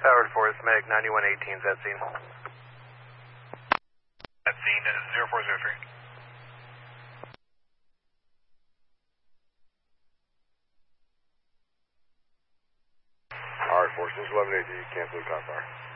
Powered Force, Meg 9118 is at scene. At scene 0403. Alright, Forces 1180, cancel the car fire.